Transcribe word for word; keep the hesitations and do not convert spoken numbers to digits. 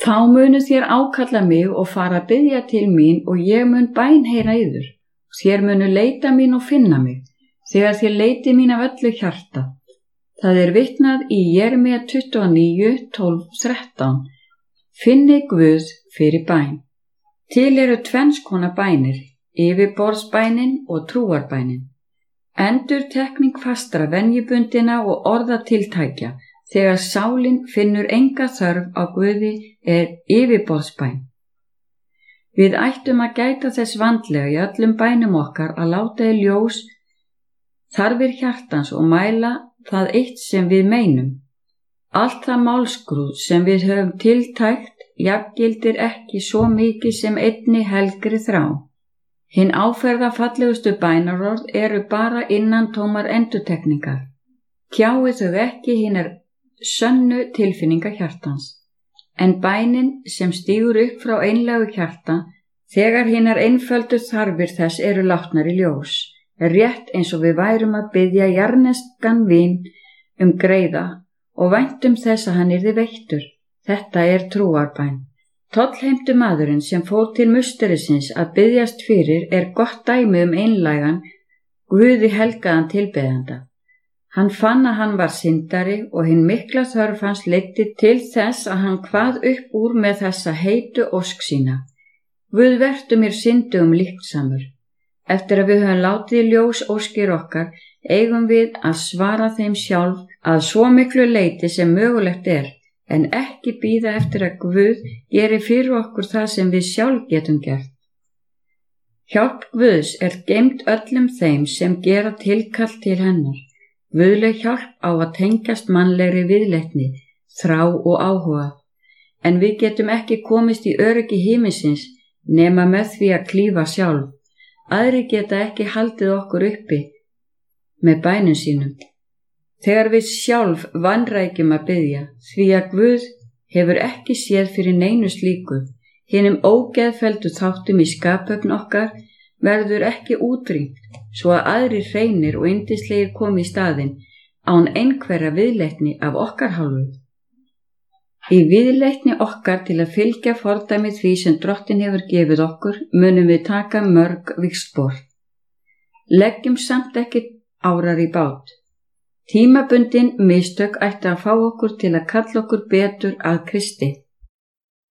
Þá munu þér ákalla mig og fara að biðja til mín og ég mun bænheyra yður. Þér munu leita mín og finna mig, þegar þér leiti mín af öllu hjarta. Það er vitnað í Jeremíu tuttugu og níu, tólf, þrettán. Finni Guð fyrir bæn. Til eru tvenns konar bænir, yfirborðsbænin og trúarbænin. Endurtekning fastra venjubundina og orðatiltækja þegar sálin finnur enga þörf á Guði er yfirborðsbæn. Við ættum að gæta þess vandlega í öllum bænum okkar að láta í ljós þarfir hjartans og mæla það eitt sem við meinum. Allt það málskrúð sem við höfum tiltækt jafngildir ekki svo mikið sem einni helgri þrá. Hinn áferðafallegustu bænarorð eru bara innantómar endurtekningar. Tjái þau ekki hinar sönnu tilfinningar hjartans. En bænin sem stígur upp frá einlægu hjarta, þegar hinar einföldu þarfir þess eru látnar í ljós, er rétt eins og við værum að biðja jarðneskan vin um greiða og væntum þess að hann yrði veittur. Þetta er trúarbæn. Tollheimtu maðurinn sem fór til musterisins að biðjast fyrir er gott dæmi um einlægan, Guði helgaðan tilbeðanda. Hann fann að hann var syndari og hinn mikla þörf hans leiddi til þess að hann kvað upp úr með þessa heitu ósk sína. Guð vertu mér syndugum líktsamur. Eftir að við höfum látið í ljós óskir okkar, eigum við að svara þeim sjálf að svo miklu leyti sem mögulegt er, en ekki bíða eftir að Guð geri fyrir okkur það sem við sjálf getum gert. Hjálp Guðs er geymd öllum þeim sem gera tilkall til hennar. Guðleg hjálp á að tengjast mannlegri viðleitni, þrá og áhuga, en við getum ekki komist í öryggi himinsins nema með því að klífa sjálf. Aðrir geta ekki haldið okkur uppi með bænum sínum. Þegar við sjálf vanrækjum að biðja, því að Guð hefur ekki séð fyrir neinu slíku, hinum ógeðfelldu þáttum í skapöfn okkar verður ekki útrýmt, svo að aðrir hreinir og yndislegir komi í staðinn án einhverja viðleitni af okkar hálfu. Í viðleitni okkar til að fylgja fordæmi því sem Drottinn hefur gefið okkur, munum við taka mörg víxlspor. Leggjum samt ekki árar í bát. Tímabundin mistök ætti að fá okkur til að kalla okkur betur að Kristi.